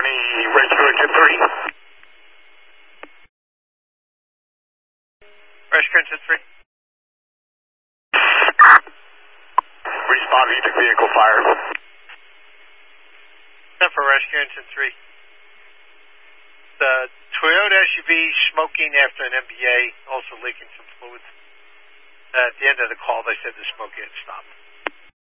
rescue engine 3. Rescue engine 3. Respond, VTEC vehicle fire. 10 for rescue engine 3. The Toyota SUV smoking after an MBA, also leaking some fluids. At the end of the call, they said the smoking had stopped.